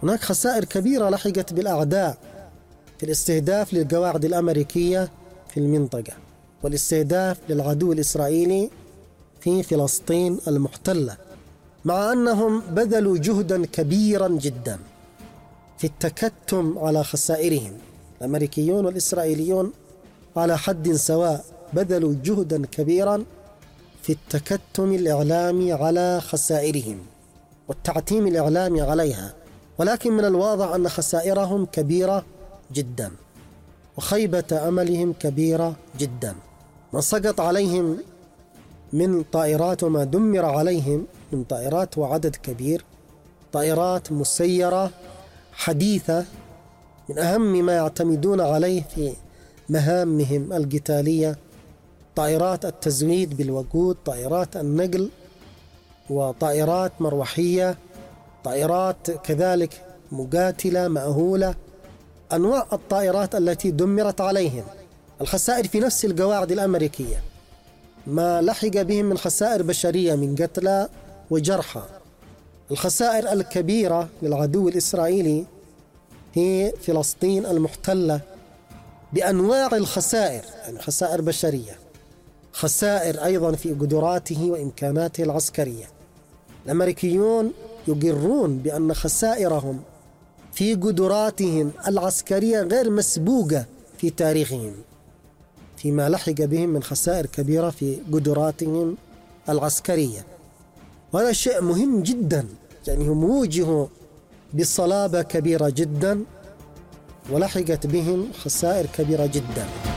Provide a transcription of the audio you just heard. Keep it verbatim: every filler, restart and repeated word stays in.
هناك خسائر كبيرة لحقت بالأعداء في الاستهداف للقواعد الأمريكية في المنطقة والاستهداف للعدو الإسرائيلي في فلسطين المحتلة، مع أنهم بذلوا جهدا كبيرا جدا في التكتم على خسائرهم. الأمريكيون والإسرائيليون على حد سواء بذلوا جهدا كبيرا في التكتم الإعلامي على خسائرهم والتعتيم الإعلامي عليها، ولكن من الواضح أن خسائرهم كبيرة جدا وخيبة أملهم كبيرة جدا. ما سقط عليهم من طائرات وما دمر عليهم من طائرات وعدد كبير، طائرات مسيرة حديثة من أهم ما يعتمدون عليه في مهامهم القتالية، طائرات التزويد بالوقود، طائرات النقل، وطائرات مروحية، طائرات كذلك مقاتلة مأهولة، أنواع الطائرات التي دمرت عليهم. الخسائر في نفس القواعد الأمريكية، ما لحق بهم من خسائر بشرية من قتلى وجرحى. الخسائر الكبيرة للعدو الإسرائيلي هي فلسطين المحتلة بأنواع الخسائر، يعني خسائر بشرية، خسائر أيضا في قدراته وإمكاناته العسكرية. الأمريكيون يقرون بأن خسائرهم في قدراتهم العسكرية غير مسبوقة في تاريخهم، فيما لحق بهم من خسائر كبيرة في قدراتهم العسكرية. وهذا شيء مهم جدا، يعني هم وجهوا بصلابة كبيرة جدا ولحقت بهم خسائر كبيرة جدا.